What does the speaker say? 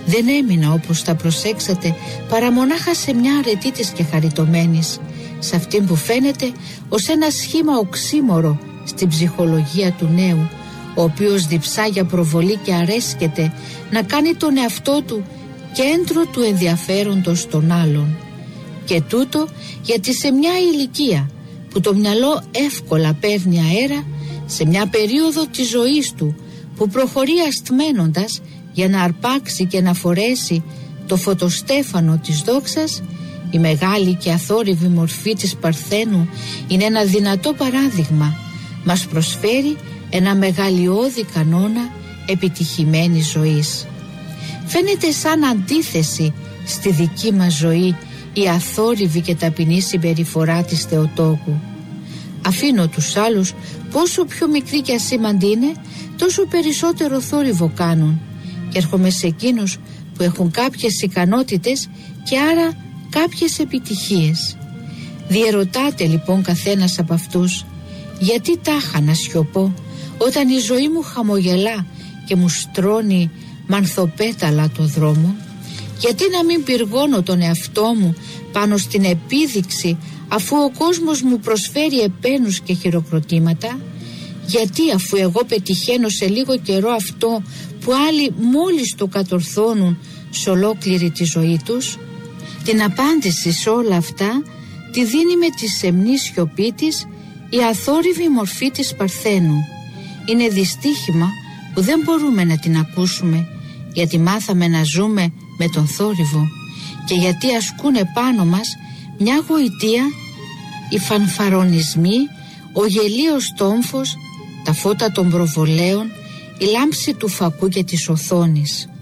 Δεν έμεινα, όπως θα προσέξατε, παρά μονάχα σε μια αρετή της και χαριτωμένης, σε αυτήν που φαίνεται ως ένα σχήμα οξύμορο στην ψυχολογία του νέου, ο οποίος διψά για προβολή και αρέσκεται να κάνει τον εαυτό του κέντρο του ενδιαφέροντος των άλλων. Και τούτο γιατί σε μια ηλικία που το μυαλό εύκολα παίρνει αέρα, σε μια περίοδο της ζωής του που προχωρεί αστμένοντας για να αρπάξει και να φορέσει το φωτοστέφανο της δόξας, η μεγάλη και αθόρυβη μορφή της Παρθένου είναι ένα δυνατό παράδειγμα. Μας προσφέρει ένα μεγαλειώδη κανόνα επιτυχημένης ζωής. Φαίνεται σαν αντίθεση στη δική μας ζωή η αθόρυβη και ταπεινή συμπεριφορά της Θεοτόκου. Αφήνω τους άλλους, πόσο πιο μικρή και ασήμαντη είναι, τόσο περισσότερο θόρυβο κάνουν, και έρχομαι σε εκείνους που έχουν κάποιες ικανότητες και άρα κάποιες επιτυχίες. Διερωτάτε λοιπόν καθένας από αυτούς, γιατί τάχα να σιωπώ όταν η ζωή μου χαμογελά και μου στρώνει μανθοπέταλα το δρόμο? Γιατί να μην πυργώνω τον εαυτό μου πάνω στην επίδειξη, αφού ο κόσμος μου προσφέρει επένους και χειροκροτήματα? Γιατί, αφού εγώ πετυχαίνω σε λίγο καιρό αυτό που άλλοι μόλις το κατορθώνουν σε ολόκληρη τη ζωή τους? Την απάντηση σε όλα αυτά τη δίνει με τη σεμνή σιωπή της η αθόρυβη μορφή της Παρθένου. Είναι δυστύχημα που δεν μπορούμε να την ακούσουμε, γιατί μάθαμε να ζούμε με τον θόρυβο και γιατί ασκούνε πάνω μας μια γοητεία οι φανφαρονισμοί, ο γελίος τόμφος, τα φώτα των προβολέων, η λάμψη του φακού και της οθόνης.